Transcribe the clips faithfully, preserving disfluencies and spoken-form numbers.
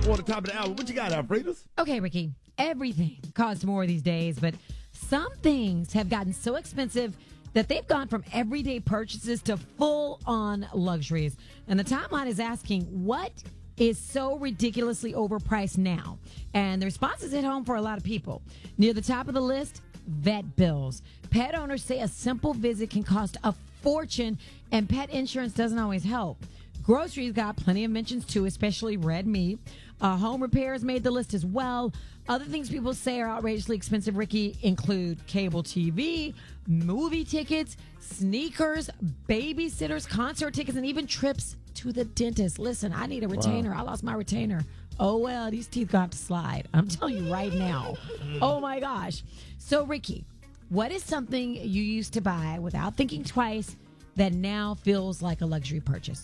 before the top of the hour. What you got, Alfredas? Okay, Ricky. Everything costs more these days, but some things have gotten so expensive that they've gone from everyday purchases to full-on luxuries. And the timeline is asking, what is so ridiculously overpriced now? And the response is hit home for a lot of people. Near the top of the list, vet bills. Pet owners say a simple visit can cost a fortune, and pet insurance doesn't always help. Groceries got plenty of mentions too, especially red meat. Uh, home repairs made the list as well. Other things people say are outrageously expensive, Ricky, include cable T V, movie tickets, sneakers, babysitters, concert tickets, and even trips to the dentist. Listen, I need a retainer. Wow. I lost my retainer. Oh, well, these teeth got to slide. I'm telling you right now. Oh, my gosh. So, Ricky, what is something you used to buy without thinking twice that now feels like a luxury purchase?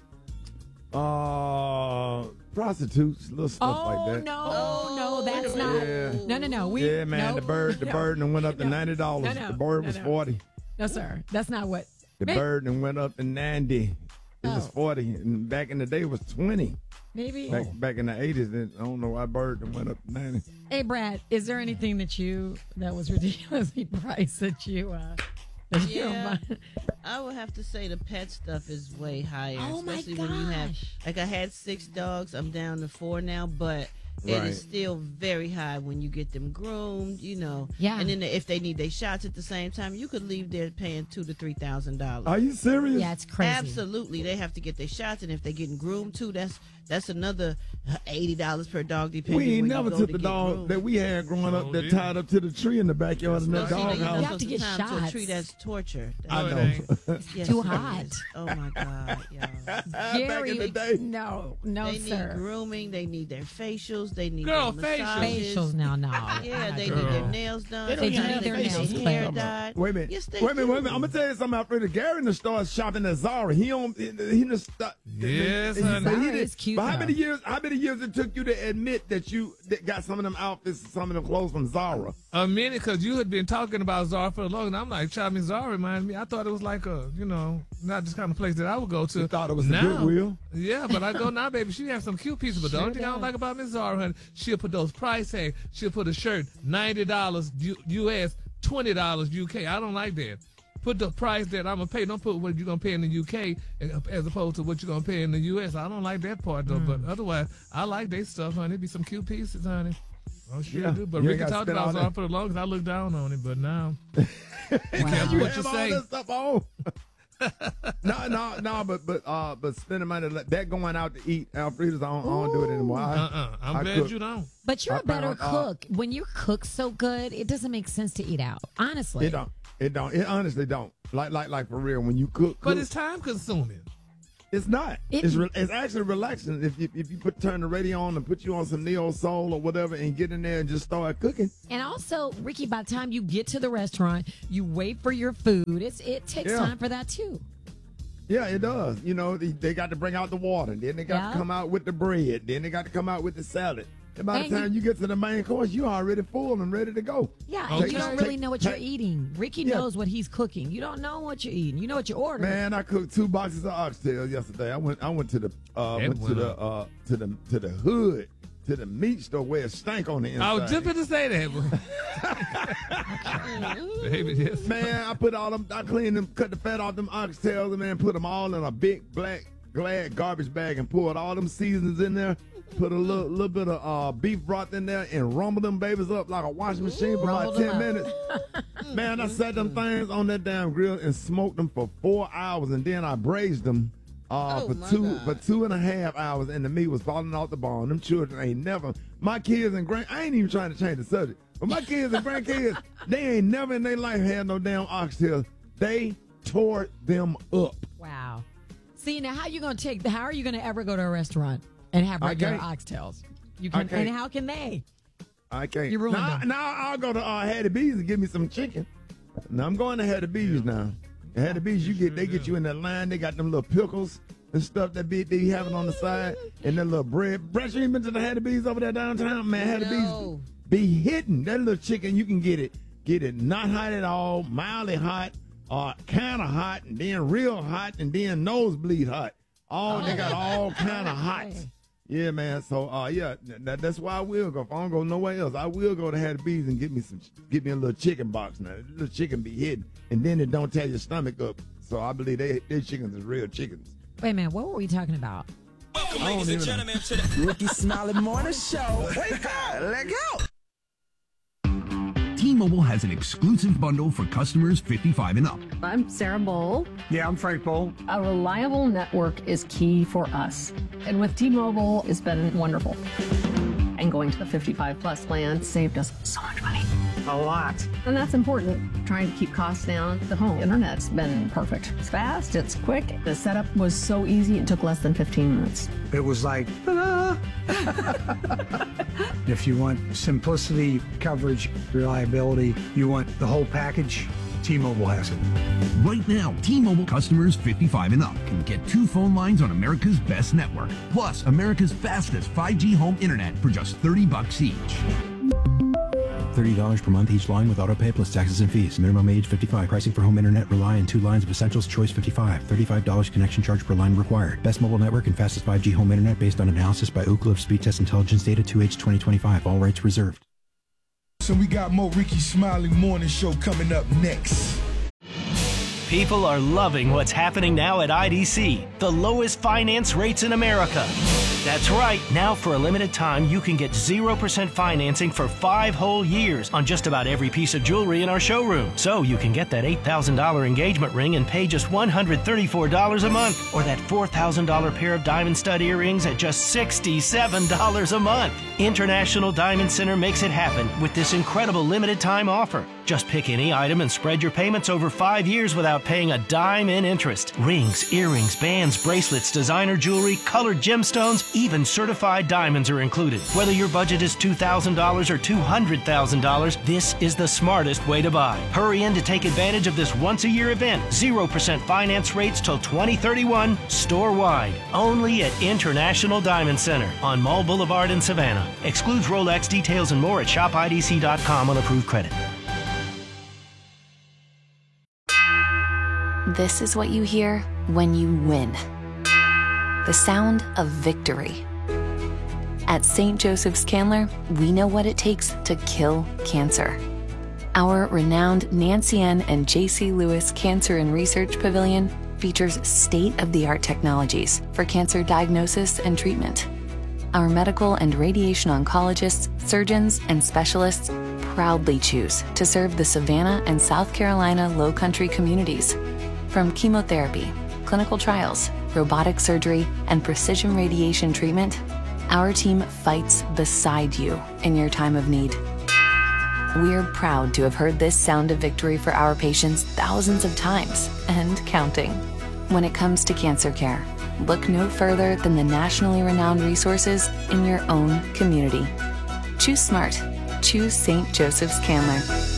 Uh, prostitutes, little stuff oh, like that. No, oh, no, that's not. Yeah. No, no, no. We, yeah, man, no, the bird, the no, bird and went up to no, ninety dollars. No, no, the bird no, was no. forty. No, sir, that's not what. The maybe, bird and went up to ninety. It was oh. forty, and back in the day it was twenty. Maybe back, back in the eighties. I don't know why bird and went up to ninety. Hey, Brad, is there anything that you that was ridiculously priced that you? Uh, that you yeah, I would have to say the pet stuff is way higher. Oh my especially gosh. when you have, like, I had six dogs. I'm down to four now, but it Right. is still very high when you get them groomed, you know. Yeah. And then if they need their shots at the same time, you could leave there paying two to three thousand dollars. Are you serious? Yeah, it's crazy. Absolutely, they have to get their shots, and if they're getting groomed too, that's that's another eighty dollars per dog. Depending. We ain't when never you go took to the get dog groomed. that we had growing up Oh, that yeah. tied up to the tree in the backyard of that See, dog you're not house. You have to supposed get tie 'em to a shots. tree. That's torture. I No, it know. ain't. Yes, Too it hot. is. Oh my God, y'all. Back in the day. No, no, They sir. need grooming. They need their facials. They need Girl, their facials. massages. Facials now, no. Yeah, they Girl. need their nails done. They don't do Sometimes need their get nails hair clipped. dyed. Wait a minute. Yes, they wait a minute, do. wait a minute. I'm gonna tell you something, Alfred. Gary done started shopping at Zara. He on he, he just start, Yes, he, honey. but he Zara did- is cute, But how though. many years? How many years it took you to admit that you that got some of them outfits, some of them clothes from Zara? A minute, because you had been talking about Zara for a long time. I'm like, child, me Zara reminded me. I thought it was like a, you know, not this kind of place that I would go to. You thought it was a now, Goodwill? Yeah, but I go now, baby. She has some cute pieces. But the Sure only thing I don't does. like about Miss Zara, honey, she'll put those price tags. She'll put a shirt, ninety dollars U S, twenty dollars U K. I don't like that. Put the price that I'm going to pay. Don't put what you're going to pay in the U K as opposed to what you're going to pay in the U S. I don't like that part, though. Mm. But otherwise, I like their stuff, honey. It be some cute pieces, honey. Oh, sure Yeah. do. But You ain't Ricky gotta talked spend all about Zara that. for the longest. I looked down on it, but now. Wow. You What have you all say? that stuff on. no, no, no, but but uh, but spending money like that going out to eat, Alfreda's, I don't, I don't do it anymore. I, Uh-uh. I'm I glad cook. you don't. But you're I a better found, uh, cook. When you cook so good, it doesn't make sense to eat out. Honestly. It don't. It don't. It honestly don't. Like like like for real. When you cook, But cook, it's time consuming. it's not. It- it's re- it's actually relaxing. If you if you put turn the radio on and put you on some neo soul or whatever and get in there and just start cooking. And also, Ricky, by the time you get to the restaurant, you wait for your food. It's It takes Yeah. time for that, too. Yeah, it does. You know, they, they got to bring out the water. Then they got Yeah. to come out with the bread. Then they got to come out with the salad. And by And the time you- you, get to the main course, you already full and ready to go. Yeah, Okay. and you don't really Take- know what take- you're eating. Ricky Yeah. knows what he's cooking. You don't know what you're eating. You know what you're ordering. Man, I cooked two boxes of oxtails yesterday. I went I went to the uh, That went to went the up. uh, to the to the hood to the meat store where it stank on the inside. I was just going to say that. Baby, yes. Man, I put all them, I cleaned them, cut the fat off them oxtails, and man, put them all in a big black glad garbage bag and poured all them seasonings in there. Put a little, little bit of uh, beef broth in there and rumble them babies up like a washing machine for Rumble about them ten up. minutes. Man, I set them things on that damn grill and smoked them for four hours, and then I braised them uh, Oh, for my two God. for two and a half hours, and the meat was falling off the bone. Them children ain't never. My kids and grand. I ain't even trying to change the subject, but my kids and grandkids, they ain't never in their life had no damn oxtails. They tore them up. Wow. See, now how you going to take, how are you going to ever go to a restaurant and have I regular can't. oxtails? You I can, can't. and how can they? I can't. You ruined now, them. now I'll go to uh, Hattie B's and get me some chicken. Now I'm going to Hattie B's now. At Hattie B's, you get they get you in that line. They got them little pickles and stuff that be they having on the side, and that little bread. Brett, you ain't been to the Hattie B's over there downtown, man. Hattie No. B's be hitting that little chicken. You can get it, get it not hot at all, mildly hot, or kind of hot, and then real hot, and then nosebleed hot. All they got all kind of hot. Yeah, man. So, uh, yeah, that, that's why I will go. If I don't go nowhere else, I will go to Hattie B's and get me some, get me a little chicken box now. The little chicken be hidden, and then it don't tear your stomach up. So I believe they, their chickens is real chickens. Wait a minute, what were we talking about? Welcome, ladies and gentlemen, to the Ricky Smiley Morning Show. Wake up, let go. T-Mobile has an exclusive bundle for customers fifty-five and up. I'm Sarah Bowl. Yeah, I'm Frank Bowl. A reliable network is key for us. And with T-Mobile, it's been wonderful. And going to the fifty-five plus plan saved us so much money. A lot. And that's important. Trying to keep costs down. The home internet's been perfect. It's fast, it's quick. The setup was so easy, it took less than fifteen minutes. It was like, ta-da! If you want simplicity, coverage, reliability, you want the whole package, T-Mobile has it. Right now, T-Mobile customers fifty-five and up can get two phone lines on America's best network, plus America's fastest five G home internet for just thirty bucks each. thirty dollars per month each line with autopay plus taxes and fees. Minimum age fifty-five. Pricing for home internet rely on two lines of Essentials Choice fifty-five. thirty-five dollars connection charge per line required. Best mobile network and fastest five G home internet based on analysis by Ookla of Speed Test Intelligence data two H twenty twenty-five. All rights reserved. So we got more Ricky Smiley Morning Show coming up next. People are loving what's happening now at I D C, the lowest finance rates in America. That's right. Now for a limited time, you can get zero percent financing for five whole years on just about every piece of jewelry in our showroom. So you can get that eight thousand dollars engagement ring and pay just one hundred thirty-four dollars a month, or that four thousand dollars pair of diamond stud earrings at just sixty-seven dollars a month. International Diamond Center makes it happen with this incredible limited time offer. Just pick any item and spread your payments over five years without paying a dime in interest. Rings, earrings, bands, bracelets, designer jewelry, colored gemstones, even certified diamonds are included. Whether your budget is two thousand dollars or two hundred thousand dollars, this is the smartest way to buy. Hurry in to take advantage of this once-a-year event. zero percent finance rates till twenty thirty-one, store-wide. Only at International Diamond Center on Mall Boulevard in Savannah. Excludes Rolex. Details and more at shop I D C dot com on approved credit. This is what you hear when you win. The sound of victory. At Saint Joseph's Candler, we know what it takes to kill cancer. Our renowned Nancy N. and J C. Lewis Cancer and Research Pavilion features state-of-the-art technologies for cancer diagnosis and treatment. Our medical and radiation oncologists, surgeons, and specialists proudly choose to serve the Savannah and South Carolina Low Country communities. From chemotherapy, clinical trials, robotic surgery, and precision radiation treatment, our team fights beside you in your time of need. We're proud to have heard this sound of victory for our patients thousands of times and counting. When it comes to cancer care, look no further than the nationally renowned resources in your own community. Choose smart. Choose Saint Joseph's Candler.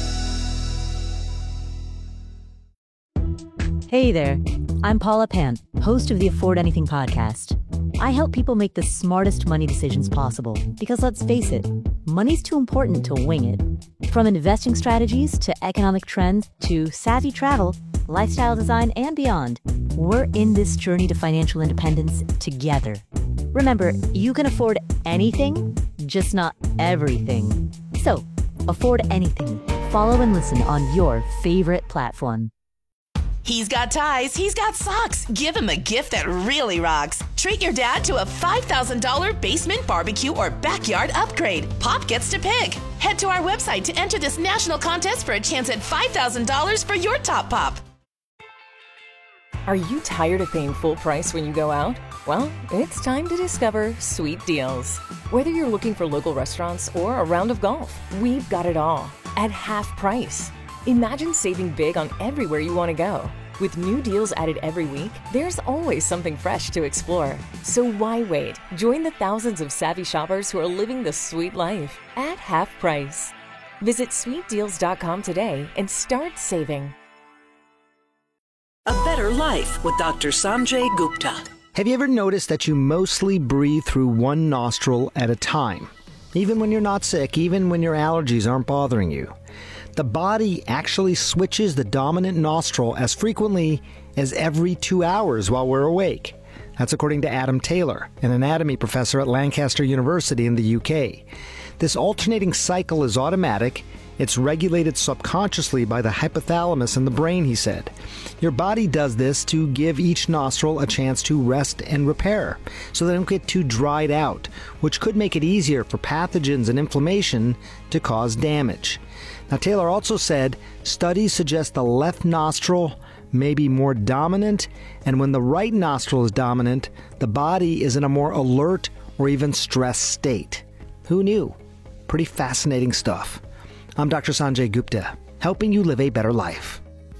Hey there, I'm Paula Pant, host of the Afford Anything podcast. I help people make the smartest money decisions possible because let's face it, money's too important to wing it. From investing strategies to economic trends to savvy travel, lifestyle design, and beyond, we're in this journey to financial independence together. Remember, you can afford anything, just not everything. So, afford anything. Follow and listen on your favorite platform. He's got ties, he's got socks. Give him a gift that really rocks. Treat your dad to a five thousand dollars basement barbecue or backyard upgrade. Pop gets to pick. Head to our website to enter this national contest for a chance at five thousand dollars for your top pop. Are you tired of paying full price when you go out? Well, it's time to discover Sweet Deals. Whether you're looking for local restaurants or a round of golf, we've got it all at half price. Imagine saving big on everywhere you want to go. With new deals added every week, there's always something fresh to explore. So why wait? Join the thousands of savvy shoppers who are living the sweet life at half price. Visit sweet deals dot com today and start saving. A Better Life with Doctor Sanjay Gupta. Have you ever noticed that you mostly breathe through one nostril at a time? Even when you're not sick, even when your allergies aren't bothering you. The body actually switches the dominant nostril as frequently as every two hours while we're awake. That's according to Adam Taylor, an anatomy professor at Lancaster University in the U K. This alternating cycle is automatic. It's regulated subconsciously by the hypothalamus in the brain, he said. Your body does this to give each nostril a chance to rest and repair, so they don't get too dried out, which could make it easier for pathogens and inflammation to cause damage. Now, Taylor also said studies suggest the left nostril may be more dominant, and when the right nostril is dominant, the body is in a more alert or even stressed state. Who knew? Pretty fascinating stuff. I'm Doctor Sanjay Gupta, helping you live a better life.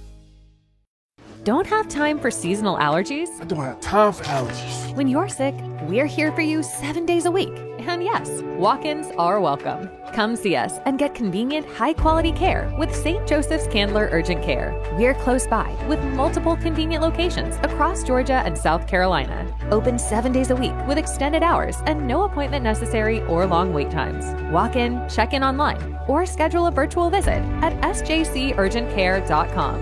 Don't have time for seasonal allergies? I don't have time for allergies. When you're sick, we're here for you seven days a week. And yes, walk-ins are welcome. Come see us and get convenient, high-quality care with Saint Joseph's Candler Urgent Care. We're close by with multiple convenient locations across Georgia and South Carolina. Open seven days a week with extended hours and no appointment necessary or long wait times. Walk in, check in online, or schedule a virtual visit at s j c urgent care dot com.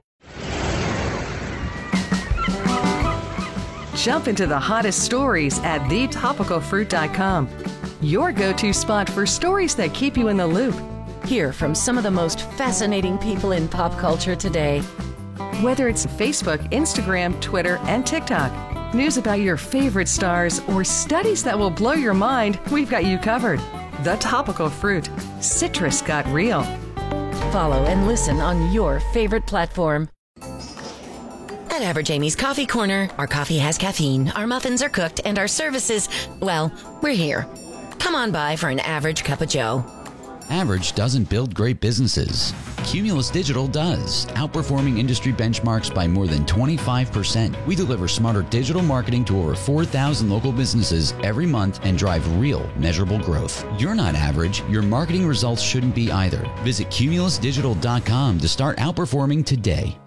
Jump into the hottest stories at the topical fruit dot com. Your go-to spot for stories that keep you in the loop. Hear from some of the most fascinating people in pop culture today. Whether it's Facebook, Instagram, Twitter, and TikTok, news about your favorite stars, or studies that will blow your mind, we've got you covered. The Topical Fruit. Citrus got real. Follow and listen on your favorite platform. At Average Amy's Coffee Corner, our coffee has caffeine, our muffins are cooked, and our services, well, we're here. Come on by for an average cup of joe. Average doesn't build great businesses. Cumulus Digital does, outperforming industry benchmarks by more than twenty-five percent. We deliver smarter digital marketing to over four thousand local businesses every month and drive real, measurable growth. You're not average. Your marketing results shouldn't be either. Visit cumulus digital dot com to start outperforming today.